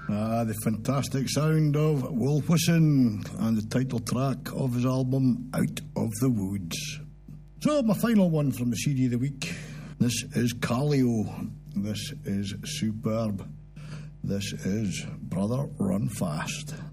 The fantastic sound of Will Whiston and the title track of his album Out of the Woods. So my final one from the CD of the week. This is Callio. This is superb. This is Brother Run Fast.